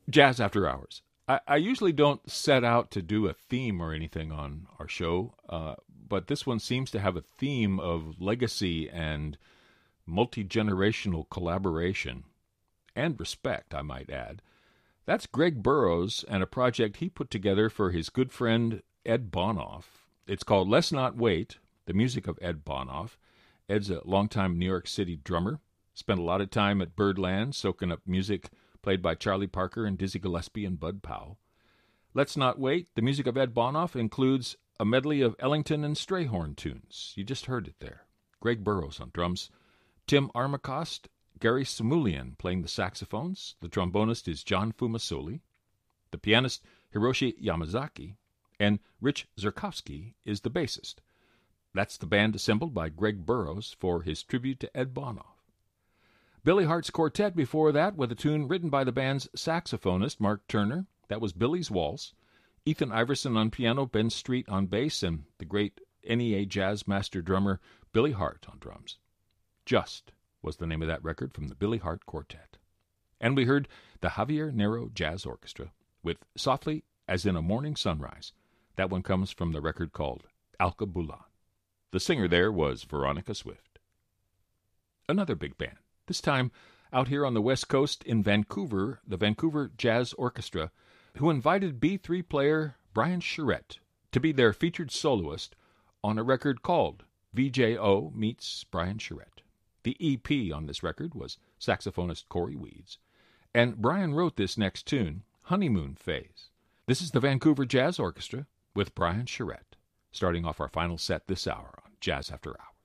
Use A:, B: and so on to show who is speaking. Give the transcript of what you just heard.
A: Jazz After Hours. I usually don't set out to do a theme or anything on our show, but this one seems to have a theme of legacy and multi-generational collaboration and respect, I might add. That's Greg Burrows and a project he put together for his good friend Ed Bonoff. It's called Let's Not Wait, the music of Ed Bonoff. Ed's a longtime New York City drummer, spent a lot of time at Birdland soaking up music played by Charlie Parker and Dizzy Gillespie and Bud Powell. Let's Not Wait, the music of Ed Bonoff, includes a medley of Ellington and Strayhorn tunes. You just heard it there. Greg Burrows on drums, Tim Armacost, Gary Samulian playing the saxophones. The trombonist is John Fumasoli. The pianist, Hiroshi Yamazaki. And Rich Zerkovsky is the bassist. That's the band assembled by Greg Burrows for his tribute to Ed Bonoff. Billy Hart's quartet before that with a tune written by the band's saxophonist, Mark Turner. That was Billy's Waltz. Ethan Iverson on piano, Ben Street on bass, and the great NEA jazz master drummer Billy Hart on drums. Just was the name of that record from the Billy Hart Quartet. And we heard the Javier Nero Jazz Orchestra with Softly as in a Morning Sunrise. That one comes from the record called Alkebulan. The singer there was Veronica Swift. Another big band. This time out here on the West Coast in Vancouver, the Vancouver Jazz Orchestra, who invited B3 player Brian Charette to be their featured soloist on a record called VJO Meets Brian Charette. The EP on this record was saxophonist Corey Weeds, and Brian wrote this next tune, Honeymoon Phase. This is the Vancouver Jazz Orchestra with Brian Charette, starting off our final set this hour on Jazz After Hours.